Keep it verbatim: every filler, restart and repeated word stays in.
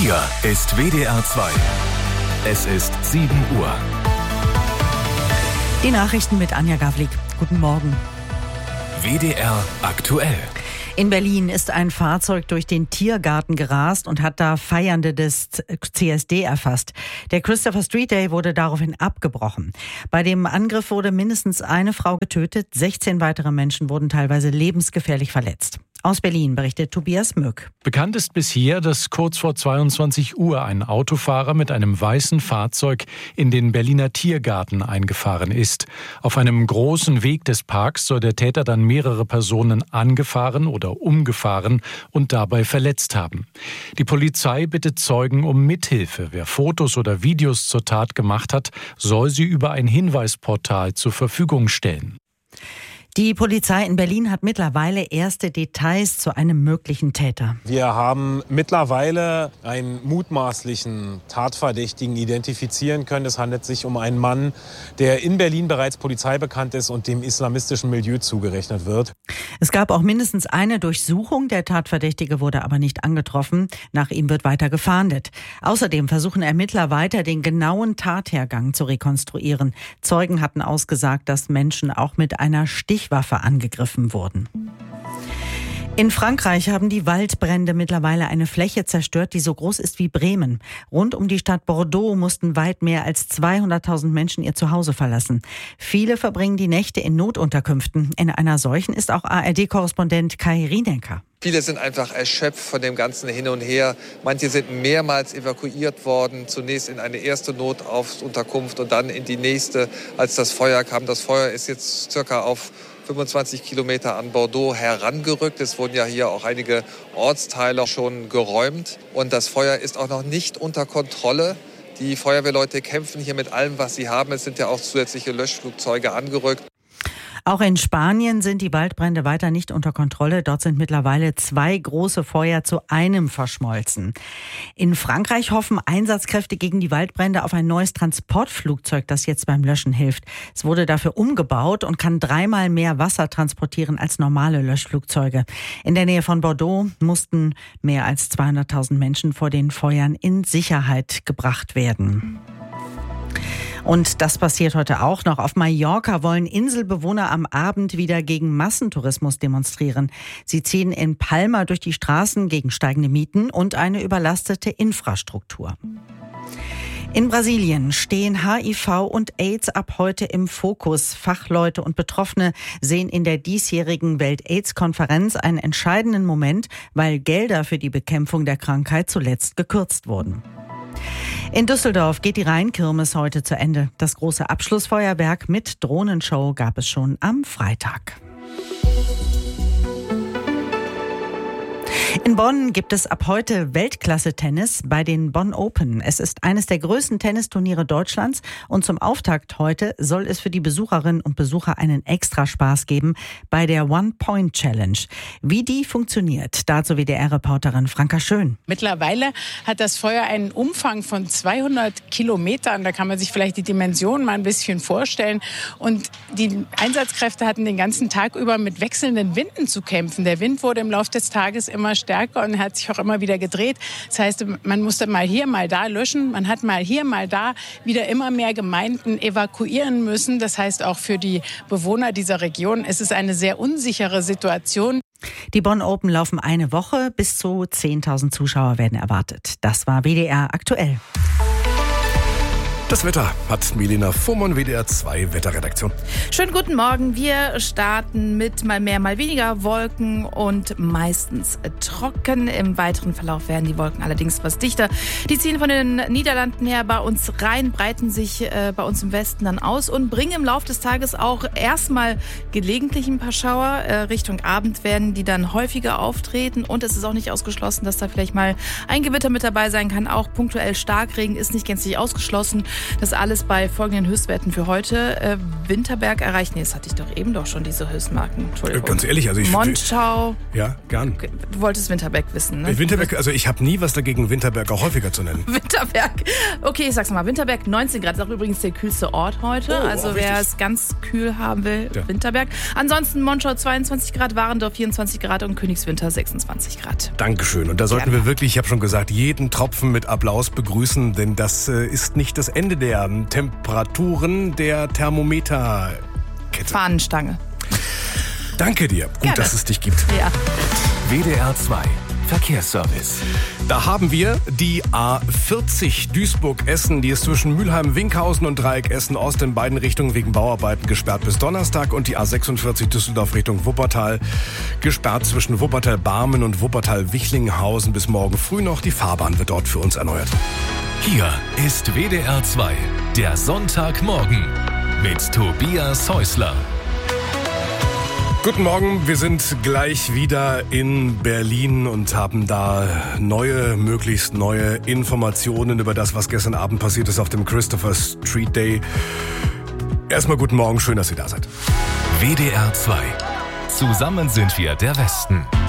Hier ist W D R zwei. Es ist sieben Uhr. Die Nachrichten mit Anja Gavlik. Guten Morgen. W D R aktuell. In Berlin ist ein Fahrzeug durch den Tiergarten gerast und hat da Feiernde des C S D erfasst. Der Christopher Street Day wurde daraufhin abgebrochen. Bei dem Angriff wurde mindestens eine Frau getötet, sechzehn weitere Menschen wurden teilweise lebensgefährlich verletzt. Aus Berlin berichtet Tobias Mück. Bekannt ist bisher, dass kurz vor zweiundzwanzig Uhr ein Autofahrer mit einem weißen Fahrzeug in den Berliner Tiergarten eingefahren ist. Auf einem großen Weg des Parks soll der Täter dann mehrere Personen angefahren oder umgefahren und dabei verletzt haben. Die Polizei bittet Zeugen um Mithilfe. Wer Fotos oder Videos zur Tat gemacht hat, soll sie über ein Hinweisportal zur Verfügung stellen. Die Polizei in Berlin hat mittlerweile erste Details zu einem möglichen Täter. Wir haben mittlerweile einen mutmaßlichen Tatverdächtigen identifizieren können. Es handelt sich um einen Mann, der in Berlin bereits polizeibekannt ist und dem islamistischen Milieu zugerechnet wird. Es gab auch mindestens eine Durchsuchung. Der Tatverdächtige wurde aber nicht angetroffen. Nach ihm wird weiter gefahndet. Außerdem versuchen Ermittler weiter, den genauen Tathergang zu rekonstruieren. Zeugen hatten ausgesagt, dass Menschen auch mit einer Stich Waffe angegriffen wurden. In Frankreich haben die Waldbrände mittlerweile eine Fläche zerstört, die so groß ist wie Bremen. Rund um die Stadt Bordeaux mussten weit mehr als zweihunderttausend Menschen ihr Zuhause verlassen. Viele verbringen die Nächte in Notunterkünften. In einer solchen ist auch A R D-Korrespondent Kai Rienecker. Viele sind einfach erschöpft von dem ganzen Hin und Her. Manche sind mehrmals evakuiert worden. Zunächst in eine erste Notunterkunft und dann in die nächste, als das Feuer kam. Das Feuer ist jetzt circa auf fünfundzwanzig Kilometer an Bordeaux herangerückt. Es wurden ja hier auch einige Ortsteile schon geräumt. Und das Feuer ist auch noch nicht unter Kontrolle. Die Feuerwehrleute kämpfen hier mit allem, was sie haben. Es sind ja auch zusätzliche Löschflugzeuge angerückt. Auch in Spanien sind die Waldbrände weiter nicht unter Kontrolle. Dort sind mittlerweile zwei große Feuer zu einem verschmolzen. In Frankreich hoffen Einsatzkräfte gegen die Waldbrände auf ein neues Transportflugzeug, das jetzt beim Löschen hilft. Es wurde dafür umgebaut und kann dreimal mehr Wasser transportieren als normale Löschflugzeuge. In der Nähe von Bordeaux mussten mehr als zweihunderttausend Menschen vor den Feuern in Sicherheit gebracht werden. Und das passiert heute auch noch. Auf Mallorca wollen Inselbewohner am Abend wieder gegen Massentourismus demonstrieren. Sie ziehen in Palma durch die Straßen gegen steigende Mieten und eine überlastete Infrastruktur. In Brasilien stehen H I V und AIDS ab heute im Fokus. Fachleute und Betroffene sehen in der diesjährigen Welt-AIDS-Konferenz einen entscheidenden Moment, weil Gelder für die Bekämpfung der Krankheit zuletzt gekürzt wurden. In Düsseldorf geht die Rheinkirmes heute zu Ende. Das große Abschlussfeuerwerk mit Drohnenshow gab es schon am Freitag. In Bonn gibt es ab heute Weltklasse-Tennis bei den Bonn Open. Es ist eines der größten Tennisturniere Deutschlands und zum Auftakt heute soll es für die Besucherinnen und Besucher einen Extraspaß geben bei der One-Point-Challenge. Wie die funktioniert, dazu W D R-Reporterin Franka Schön. Mittlerweile hat das Feuer einen Umfang von zweihundert Kilometern. Da kann man sich vielleicht die Dimension mal ein bisschen vorstellen. Und die Einsatzkräfte hatten den ganzen Tag über mit wechselnden Winden zu kämpfen. Der Wind wurde im Laufe des Tages immer stärker und hat sich auch immer wieder gedreht. Das heißt, man musste mal hier, mal da löschen. Man hat mal hier, mal da wieder immer mehr Gemeinden evakuieren müssen. Das heißt, auch für die Bewohner dieser Region ist es eine sehr unsichere Situation. Die Bonn Open laufen eine Woche. Bis zu zehntausend Zuschauer werden erwartet. Das war W D R aktuell. Das Wetter hat Milena Fuhrmann, W D R zwei Wetterredaktion. Schönen guten Morgen. Wir starten mit mal mehr, mal weniger Wolken und meistens trocken. Im weiteren Verlauf werden die Wolken allerdings was dichter. Die ziehen von den Niederlanden her bei uns rein, breiten sich äh, bei uns im Westen dann aus und bringen im Laufe des Tages auch erstmal gelegentlich ein paar Schauer. Äh, Richtung Abend werden die dann häufiger auftreten und es ist auch nicht ausgeschlossen, dass da vielleicht mal ein Gewitter mit dabei sein kann. Auch punktuell Starkregen ist nicht gänzlich ausgeschlossen. Das alles bei folgenden Höchstwerten für heute. Äh, Winterberg erreicht, nee, das hatte ich doch eben doch schon, diese Höchstmarken. Entschuldigung. Ganz ehrlich, also ich... Monschau. Ja, gern. Du wolltest Winterberg wissen, ne? Winterberg, also ich habe nie was dagegen, Winterberg auch häufiger zu nennen. Winterberg. Okay, ich sag's mal. Winterberg neunzehn Grad. Das ist auch übrigens der kühlste Ort heute. Oh, also oh, wer richtig. es ganz kühl haben will, Ja. Winterberg. Ansonsten Monschau zweiundzwanzig Grad, Warendorf vierundzwanzig Grad und Königswinter sechsundzwanzig Grad. Dankeschön. Und da sollten Gerne. wir wirklich, ich habe schon gesagt, jeden Tropfen mit Applaus begrüßen, denn das äh, ist nicht das Ende der ähm, Temperaturen der Thermometerkette. Fahnenstange. Danke dir. Gut, Gerne. dass es dich gibt. Ja. W D R zwei Verkehrsservice. Da haben wir die A vierzig Duisburg-Essen, die ist zwischen Mülheim-Winkhausen und Dreieck Essen-Ost in beiden Richtungen wegen Bauarbeiten gesperrt bis Donnerstag, und die A sechsundvierzig Düsseldorf Richtung Wuppertal gesperrt zwischen Wuppertal-Barmen und Wuppertal-Wichlinghausen bis morgen früh noch. Die Fahrbahn wird dort für uns erneuert. Hier ist W D R zwei, der Sonntagmorgen mit Tobias Häusler. Guten Morgen, wir sind gleich wieder in Berlin und haben da neue, möglichst neue Informationen über das, was gestern Abend passiert ist auf dem Christopher Street Day. Erstmal guten Morgen, schön, dass ihr da seid. W D R zwei. Zusammen sind wir der Westen.